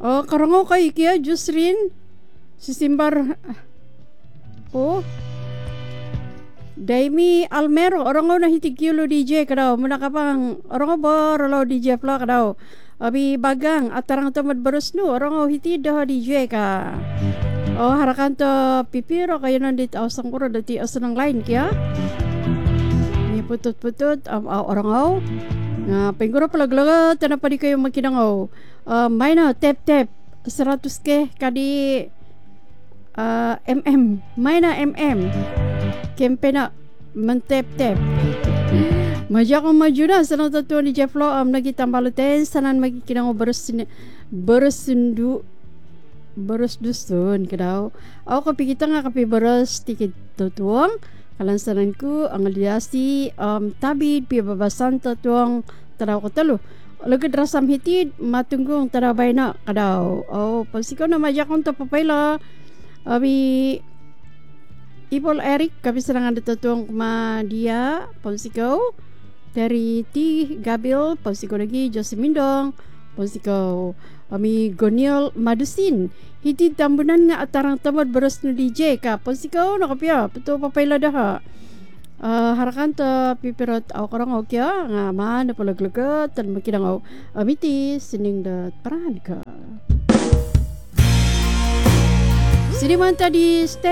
Karangaw kay Kia Jusrin Sisimbar. Oh. Daimi Almero orangaw na hitigilo DJ kadaw muna kapang orangaw borolaw DJ Flo kadaw. Abi bagang atarang tamad barus nu orangaw hitido DJ ka. Harakan to pipiro kayo nandito asang kuro dati asang line kya. Ni putut-putut orangaw. Nga pengguro palaglaga tanah pa di kayo makinangaw. May na tap 100 ke kadi MM may na MM kempe na mentep-tep maja ko maju na sanang tatuan ni Jeff Lo nagitambaloten sanan magikinang beres dusun kadaw ako kapikita nga kapi beres tikit tutuang kalansanan ko ang aliasi tabid pibabasan tatuang taraw ko talo lagad rasam hitid matunggong tarabay na kadaw pagsikaw na maja kong tapapayla abi Ipol Eric kami serangan ditatuang kuma dia pagsikaw dari T Gabil pagsikaw lagi Josemindong pagsikaw ami Goniel Madusin hitid tambunan nga atarang tamad beres no DJ ka pagsikaw nakapya betul papayla dah harakan ta pipirot aw karang okya nga man napalaglagat tan makinangaw amiti sining dat parad ka siniman tadi